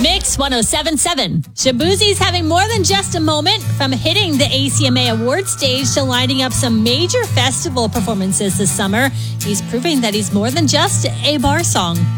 Mix 107.7. Shaboozie's having more than just a moment, from hitting the ACMA award stage to lining up some major festival performances this summer. He's proving that he's more than just a bar song.